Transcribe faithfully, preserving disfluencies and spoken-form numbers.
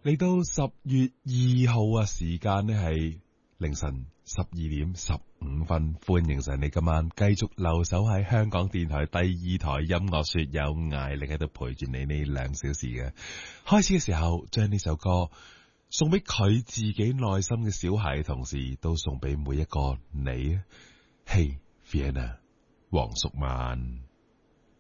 嚟到十月二號啊，時間呢係凌晨十二點十五分，歡迎上你今晚繼續留守喺香港電台第二台音樂說，有艾力喺度陪住你呢兩小時嘅。開始嘅時候，將呢首歌送俾佢自己內心嘅小孩，同時都送俾每一個你。Hey Vienna，黃淑曼。